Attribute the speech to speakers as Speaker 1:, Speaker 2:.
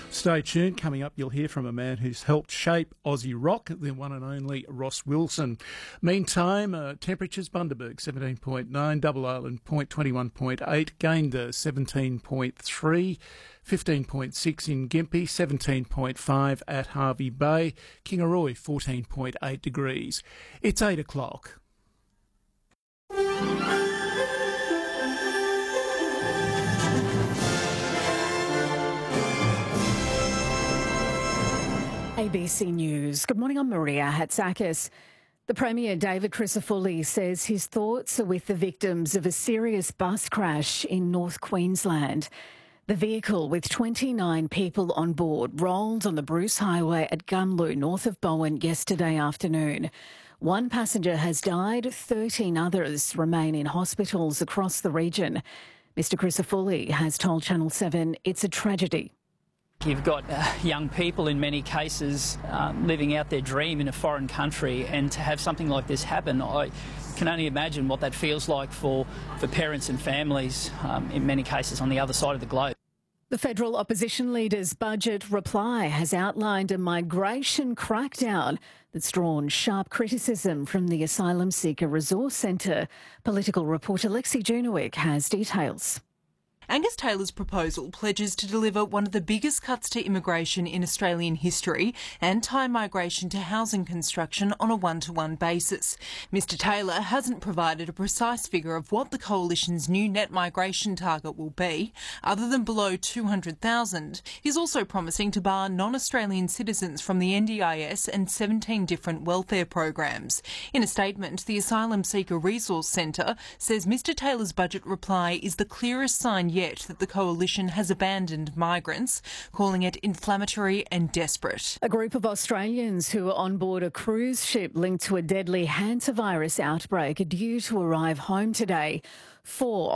Speaker 1: Stay tuned. Coming up, you'll hear from a man who's helped shape Aussie rock, the one and only Ross Wilson. Meantime, temperatures, Bundaberg 17.9, Double Island Point 21.8, Gayndah 17.3, 15.6 in Gympie, 17.5 at Harvey Bay, Kingaroy 14.8 degrees. It's 8 o'clock.
Speaker 2: ABC News. Good morning, I'm Maria Hatzakis. The Premier, David Crisafulli, says his thoughts are with the victims of a serious bus crash in North Queensland. The vehicle with 29 people on board rolled on the Bruce Highway at Gunloo, north of Bowen, yesterday afternoon. One passenger has died, 13 others remain in hospitals across the region. Mr Crisafulli has told Channel 7 it's a tragedy.
Speaker 3: You've got young people in many cases living out their dream in a foreign country, and to have something like this happen, I can only imagine what that feels like for parents and families in many cases on the other side of the globe.
Speaker 2: The federal opposition leader's budget reply has outlined a migration crackdown that's drawn sharp criticism from the Asylum Seeker Resource Centre. Political reporter Lexi Junowick has details.
Speaker 4: Angus Taylor's proposal pledges to deliver one of the biggest cuts to immigration in Australian history and tie migration to housing construction on a one-to-one basis. Mr Taylor hasn't provided a precise figure of what the Coalition's new net migration target will be, other than below 200,000. He's also promising to bar non-Australian citizens from the NDIS and 17 different welfare programs. In a statement, the Asylum Seeker Resource Centre says Mr Taylor's budget reply is the clearest sign yet that the Coalition has abandoned migrants, calling it inflammatory and desperate.
Speaker 2: A group of Australians who are on board a cruise ship linked to a deadly hantavirus outbreak are due to arrive home today. 4